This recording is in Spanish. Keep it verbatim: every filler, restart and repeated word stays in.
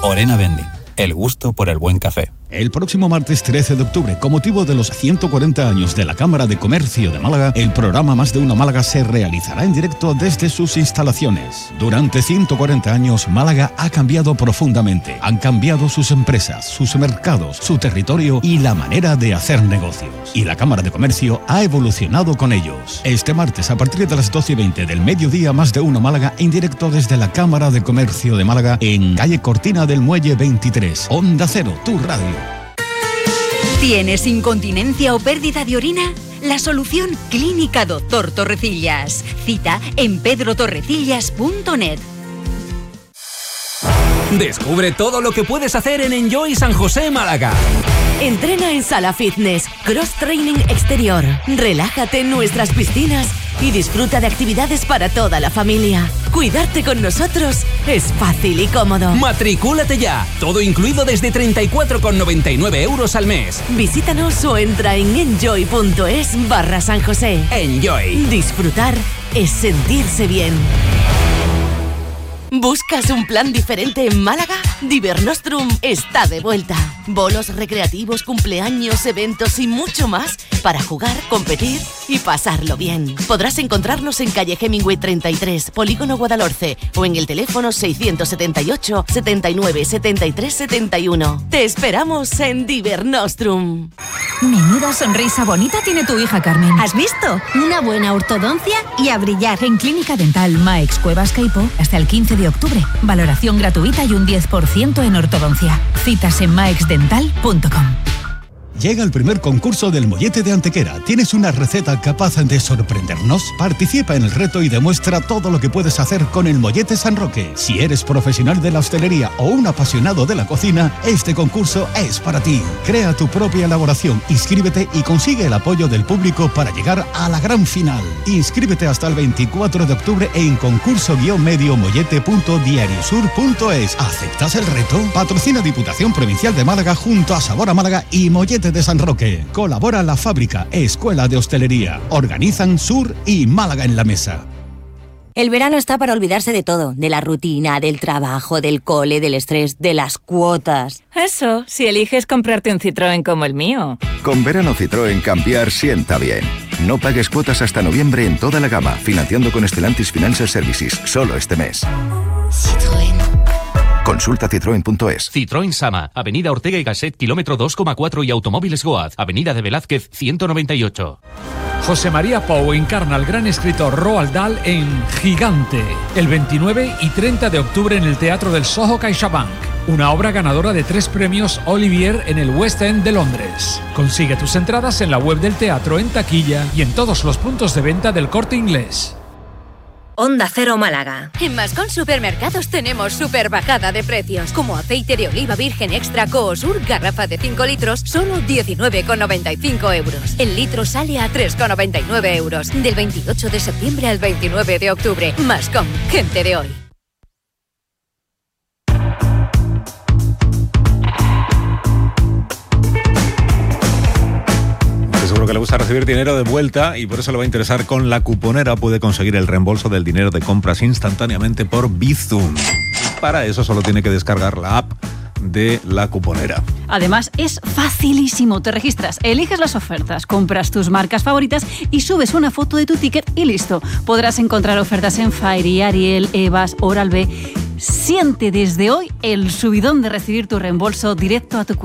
Orena Vending, el gusto por el buen café. El próximo martes trece de octubre, con motivo de los ciento cuarenta años de la Cámara de Comercio de Málaga, el programa Más de Uno Málaga se realizará en directo desde sus instalaciones. Durante ciento cuarenta años, Málaga ha cambiado profundamente. Han cambiado sus empresas, sus mercados, su territorio y la manera de hacer negocios. Y la Cámara de Comercio ha evolucionado con ellos. Este martes, a partir de las doce y veinte del mediodía, Más de Uno Málaga, en directo desde la Cámara de Comercio de Málaga, en calle Cortina del Muelle veintitrés. Onda Cero, tu radio. ¿Tienes incontinencia o pérdida de orina? La solución, Clínica Doctor Torrecillas. Cita en pedro torrecillas punto net. Descubre todo lo que puedes hacer en Enjoy San José, Málaga. Entrena en sala fitness, cross training exterior. Relájate en nuestras piscinas y disfruta de actividades para toda la familia. Cuidarte con nosotros es fácil y cómodo. Matricúlate ya. Todo incluido desde treinta y cuatro con noventa y nueve euros al mes. Visítanos o entra en enjoy punto es barra San José. Enjoy. Disfrutar es sentirse bien. ¿Buscas un plan diferente en Málaga? Divernostrum está de vuelta. Bolos recreativos, cumpleaños, eventos y mucho más para jugar, competir y pasarlo bien. Podrás encontrarnos en calle Hemingway treinta y tres, Polígono Guadalhorce, o en el teléfono seiscientos setenta y ocho, setenta y nueve, setenta y tres, setenta y uno. Te esperamos en Divernostrum. Menuda sonrisa bonita tiene tu hija, Carmen. ¿Has visto? Una buena ortodoncia y a brillar. En Clínica Dental Maex Cuevas Caipo hasta el quince de octubre. Valoración gratuita y un diez por ciento en ortodoncia. Citas en maeix dental punto com. Llega el primer concurso del Mollete de Antequera. ¿Tienes una receta capaz de sorprendernos? Participa en el reto y demuestra todo lo que puedes hacer con el Mollete San Roque. Si eres profesional de la hostelería o un apasionado de la cocina, este concurso es para ti. Crea tu propia elaboración, inscríbete y consigue el apoyo del público para llegar a la gran final. Inscríbete hasta el veinticuatro de octubre en concurso medio mollete punto diariosur punto es. ¿Aceptas el reto? Patrocina Diputación Provincial de Málaga junto a Sabor a Málaga y Mollete de San Roque. Colabora La Fábrica, Escuela de Hostelería. Organizan Sur y Málaga en la Mesa. El verano está para olvidarse de todo, de la rutina, del trabajo, del cole, del estrés, de las cuotas. Eso, si eliges comprarte un Citroën como el mío. Con verano Citroën cambiar sienta bien. No pagues cuotas hasta noviembre en toda la gama, financiando con Stellantis Financial Services, solo este mes. Citroën. Consulta citroen punto es. Citroën Sama, Avenida Ortega y Gasset, kilómetro dos coma cuatro y Automóviles Goaz, Avenida de Velázquez, ciento noventa y ocho. José María Pou encarna al gran escritor Roald Dahl en Gigante, el veintinueve y treinta de octubre en el Teatro del Soho CaixaBank, una obra ganadora de tres premios Olivier en el West End de Londres. Consigue tus entradas en la web del teatro, en taquilla y en todos los puntos de venta del Corte Inglés. Onda Cero Málaga. En Mascón Supermercados tenemos super bajada de precios, como aceite de oliva virgen extra Coosur, garrafa de cinco litros, solo diecinueve con noventa y cinco euros. El litro sale a tres con noventa y nueve euros. Del veintiocho de septiembre al veintinueve de octubre. Mascón, gente de hoy. Seguro que le gusta recibir dinero de vuelta y por eso le va a interesar con La Cuponera. Puede conseguir el reembolso del dinero de compras instantáneamente por Bizum. Para eso solo tiene que descargar la app de La Cuponera. Además, es facilísimo. Te registras, eliges las ofertas, compras tus marcas favoritas y subes una foto de tu ticket y listo. Podrás encontrar ofertas en Fairy, Ariel, Evas, Oral-B. Siente desde hoy el subidón de recibir tu reembolso directo a tu cuenta.